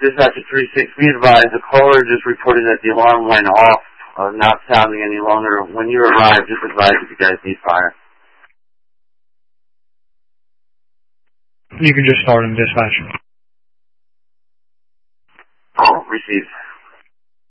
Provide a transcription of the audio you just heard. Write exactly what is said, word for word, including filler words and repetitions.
Dispatcher three six, be advised, the caller just reported that the alarm went off, uh, not sounding any longer. When you arrive, just advise if you guys need fire. You can just start in dispatch. Oh, received.